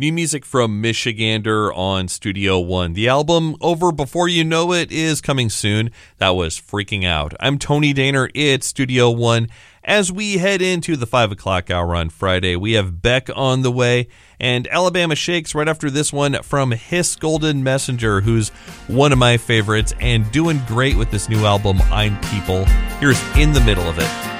New music from Michigander on Studio One. The album Over Before You Know It is coming soon. That was Freaking Out. I'm Tony Daner. It's Studio One. As we head into the 5 o'clock hour on Friday, we have Beck on the way and Alabama Shakes right after this one from Hiss Golden Messenger, who's one of my favorites and doing great with this new album, I'm People. Here's In the Middle of It.